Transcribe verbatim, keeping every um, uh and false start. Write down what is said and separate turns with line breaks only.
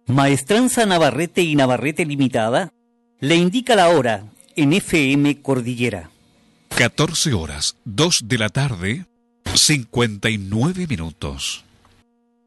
Maestranza Navarrete y Navarrete Limitada le indica la hora en F M Cordillera.
catorce horas, dos de la tarde, cincuenta y nueve minutos.